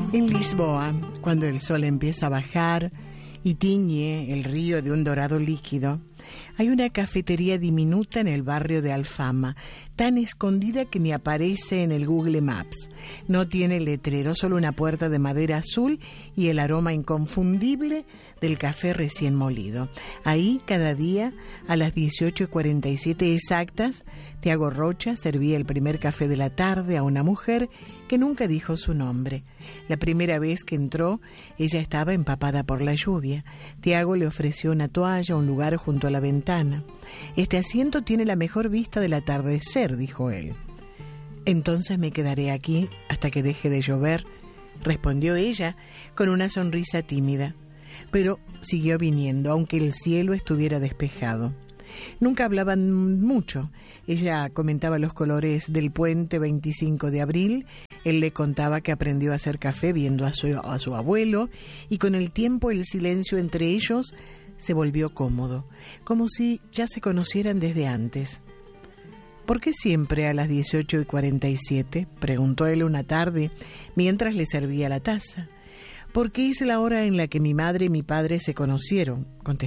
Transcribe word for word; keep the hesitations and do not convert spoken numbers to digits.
En Lisboa, cuando el sol empieza a bajar y tiñe el río de un dorado líquido, hay una cafetería diminuta en el barrio de Alfama, tan escondida que ni aparece en el Google Maps. No tiene letrero, solo una puerta de madera azul y el aroma inconfundible del café recién molido. Ahí, cada día, a las dieciocho y cuarenta y siete exactas, Tiago Rocha servía el primer café de la tarde a una mujer que nunca dijo su nombre. La primera vez que entró, ella estaba empapada por la lluvia. Tiago le ofreció una toalla, un lugar junto a la ventana. «Este asiento tiene la mejor vista del atardecer», dijo él. «Entonces me quedaré aquí hasta que deje de llover», respondió ella con una sonrisa tímida. Pero siguió viniendo, aunque el cielo estuviera despejado. Nunca hablaban mucho. Ella comentaba los colores del puente veinticinco de abril, él le contaba que aprendió a hacer café viendo a su, a su abuelo, y con el tiempo el silencio entre ellos se volvió cómodo, como si ya se conocieran desde antes. «¿Por qué siempre a las dieciocho y cuarenta y siete?» preguntó él una tarde mientras le servía la taza. «Porque es la hora en la que mi madre y mi padre se conocieron», contestó.